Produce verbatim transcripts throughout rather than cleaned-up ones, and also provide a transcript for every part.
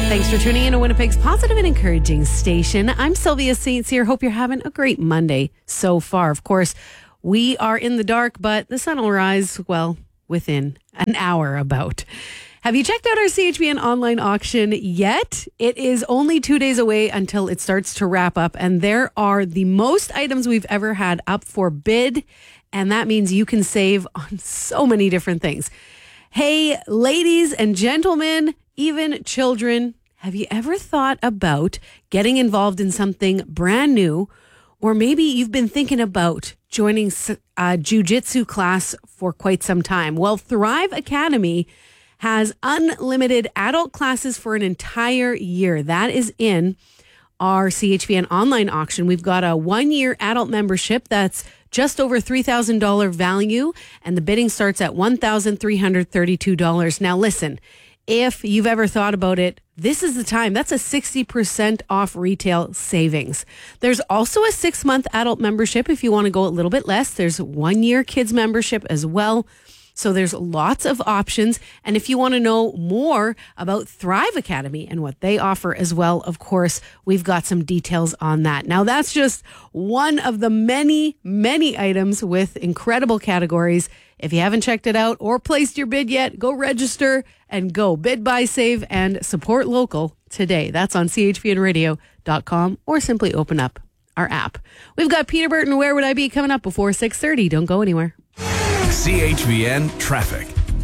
Thanks for tuning in to Winnipeg's positive and encouraging station. I'm Sylvia Saints here. Hope you're having a great Monday so far. Of course, we are in the dark, but the sun will rise, well, within an hour about. Have you checked out our C H B N online auction yet? It is only two days away until it starts to wrap up, and there are the most items we've ever had up for bid, and that means you can save on so many different things. Hey, ladies and gentlemen, even children, have you ever thought about getting involved in something brand new? Or maybe you've been thinking about joining a jiu-jitsu class for quite some time. Well, Thrive Academy has unlimited adult classes for an entire year. That is in our C H B N online auction. We've got a one-year adult membership that's just over three thousand dollars value, and the bidding starts at one thousand three hundred thirty-two dollars. Now listen, if you've ever thought about it, this is the time. That's a sixty percent off retail savings. There's also a six-month adult membership if you want to go a little bit less. There's one-year kids membership as well. So there's lots of options. And if you want to know more about Thrive Academy and what they offer as well, of course, we've got some details on that. Now, that's just one of the many, many items with incredible categories. If you haven't checked it out or placed your bid yet, go register and go bid, buy, save, and support local today. That's on c h b n radio dot com or simply open up our app. We've got Peter Burton, Where Would I Be, coming up before six thirty. Don't go anywhere. C H B N Traffic.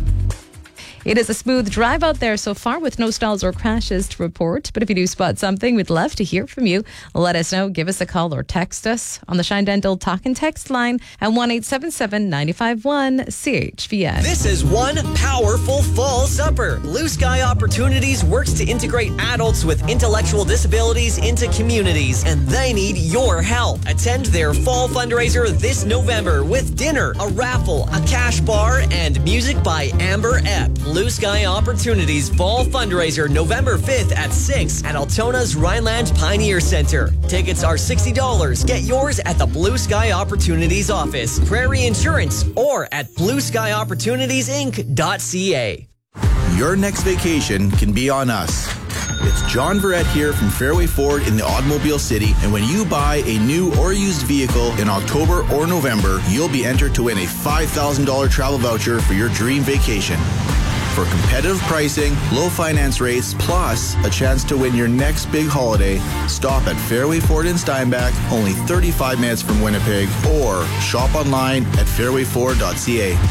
It is a smooth drive out there so far with no stalls or crashes to report. But if you do spot something, we'd love to hear from you. Let us know. Give us a call or text us on the Shine Dental Talk and Text line at one eight seven seven, nine five one, C H B N. This is one powerful fall supper. Blue Sky Opportunities works to integrate adults with intellectual disabilities into communities, and they need your help. Attend their fall fundraiser this November with dinner, a raffle, a cash bar, and music by Amber Epp. Blue Sky Opportunities Fall Fundraiser November fifth at six at Altona's Rhineland Pioneer Center. Tickets are sixty dollars. Get yours at the Blue Sky Opportunities office, Prairie Insurance, or at blue sky opportunities inc dot c a. Your next vacation can be on us. It's John Verrett here from Fairway Ford in the Automobile City, and when you buy a new or used vehicle in October or November, you'll be entered to win a five thousand dollars travel voucher for your dream vacation. For competitive pricing, low finance rates, plus a chance to win your next big holiday, stop at Fairway Ford in Steinbach, only thirty-five minutes from Winnipeg, or shop online at fairway ford dot c a.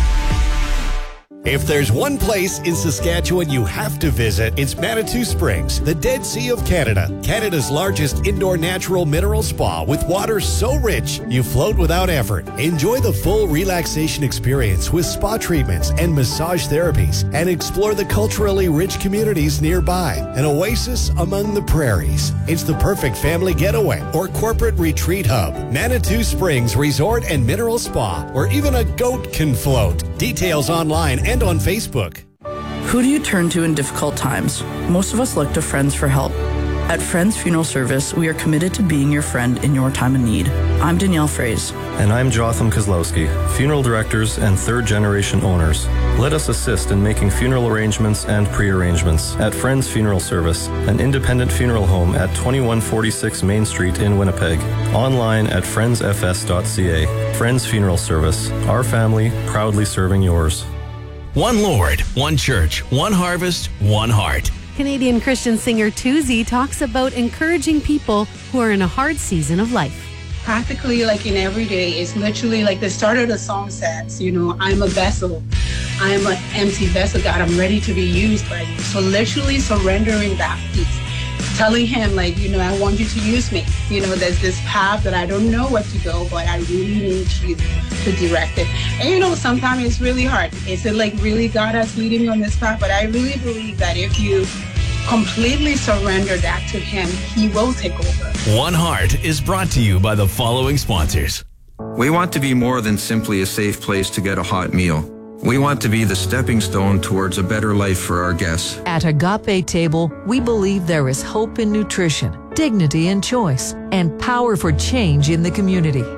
If there's one place in Saskatchewan you have to visit, it's Manitou Springs, the Dead Sea of Canada. Canada's largest indoor natural mineral spa with water so rich you float without effort. Enjoy the full relaxation experience with spa treatments and massage therapies, and explore the culturally rich communities nearby. An oasis among the prairies. It's the perfect family getaway or corporate retreat hub. Manitou Springs Resort and Mineral Spa, where even a goat can float. Details online and on Facebook. Who do you turn to in difficult times? Most of us look to friends for help. At Friends Funeral Service, we are committed to being your friend in your time of need. I'm Danielle Fraze. And I'm Jotham Kozlowski, funeral directors and third-generation owners. Let us assist in making funeral arrangements and pre-arrangements at Friends Funeral Service, an independent funeral home at twenty-one forty-six Main Street in Winnipeg. Online at friends f s dot c a. Friends Funeral Service, our family proudly serving yours. One Lord, one church, one harvest, one heart. Canadian Christian singer Tuzi talks about encouraging people who are in a hard season of life. Practically, like in every day, it's literally like the start of the song says, you know, I'm a vessel. I'm an empty vessel, God. I'm ready to be used by you. So literally surrendering that piece. Telling him, like, you know, I want you to use me. You know, there's this path that I don't know where to go, but I really need you to direct it. And, you know, sometimes it's really hard. Is it like really God that's leading me on this path? But I really believe that if you completely surrender that to him, he will take over. One Heart is brought to you by the following sponsors. We want to be more than simply a safe place to get a hot meal. We want to be the stepping stone towards a better life for our guests. At Agape Table, we believe there is hope in nutrition, dignity in choice, and power for change in the community.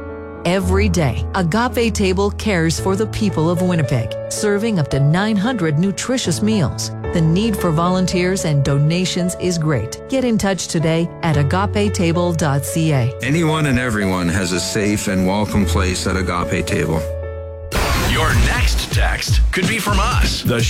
every day. Agape Table cares for the people of Winnipeg, serving up to nine hundred nutritious meals. The need for volunteers and donations is great. Get in touch today at agape table dot c a. Anyone and everyone has a safe and welcome place at Agape Table. Your next text could be from us. The